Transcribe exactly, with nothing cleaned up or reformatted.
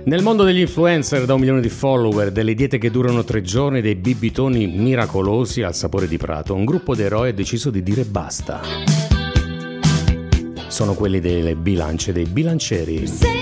Nel mondo degli influencer da un milione di follower, delle diete che durano tre giorni, dei bibitoni miracolosi al sapore di prato, un gruppo di eroi ha deciso di dire basta. Sono quelli delle bilance, dei bilancieri.